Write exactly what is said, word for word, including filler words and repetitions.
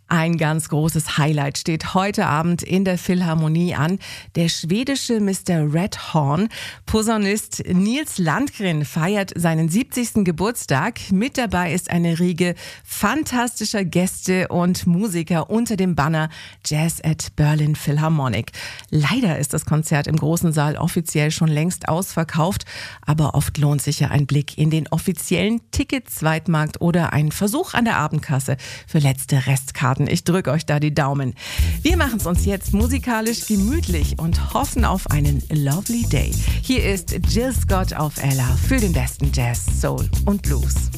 Ein ganz großes Highlight steht heute Abend in der Philharmonie an. Der schwedische Mister Redhorn, Posaunist Nils Landgren, feiert seinen siebzigsten Geburtstag. Mit dabei ist eine Riege fantastischer Gäste und Musiker unter dem Banner Jazz at Berlin Philharmonic. Leider ist das Konzert im großen Saal offiziell schon längst ausverkauft, aber oft lohnt sich ja ein Blick in den offiziellen Ticket-Zweitmarkt oder ein Versuch an der Abendkasse für letzte Restkarten. Ich drücke euch da die Daumen. Wir machen es uns jetzt musikalisch gemütlich und hoffen auf einen lovely day. Hier ist Jill Scott auf Ella für den besten Jazz, Soul und Blues.